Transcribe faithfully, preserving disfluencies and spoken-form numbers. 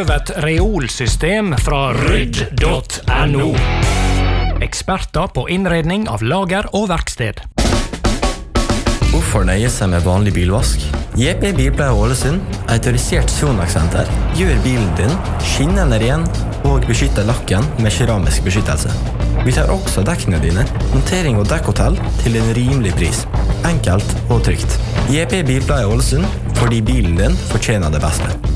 prøv et reolsystem fra rydd punktum no. Eksperter på innredning av lager og verksted. Hvorfor nøye seg med vanlig bilvask? J P Bilpleie Ålesund, autorisert Sonax-senter, gjør bilen din skinnende ren og beskytter lakken med keramisk beskyttelse. Vi tar også dekkene dine, montering og dekkhotell til en rimelig pris. Enkelt og trygt. J P Bilpleie Ålesund, fordi bilen din fortjener det beste.